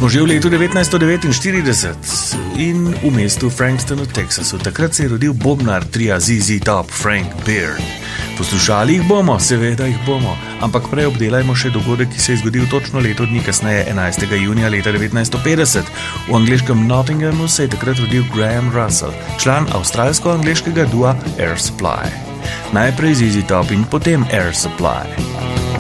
Smo že v letu 1949 in v mestu Frankston v Teksasu. Takrat se je rodil bobnar tria ZZ Top, Frank Beard. Poslušali jih bomo, seveda jih bomo, ampak prej obdelajmo še dogodek, ki se je zgodil točno leto dni kasneje, 11. junija leta 1950. V angleškem Nottinghamu se je takrat rodil Graham Russell, član avstralsko-angleškega dua Air Supply. Najprej ZZ Top in potem Air Supply.